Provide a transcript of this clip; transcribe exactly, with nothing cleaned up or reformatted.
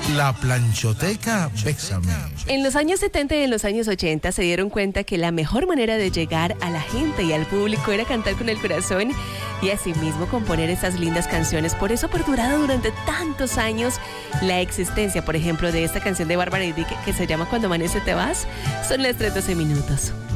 La Planchoteca Bésame. En los años setenta y en los años ochenta se dieron cuenta que la mejor manera de llegar a la gente y al público era cantar con el corazón y asimismo componer estas lindas canciones. Por eso ha perdurado durante tantos años la existencia, por ejemplo, de esta canción de Bárbara y Dick que se llama Cuando amanece te vas. Son las tres doce minutos.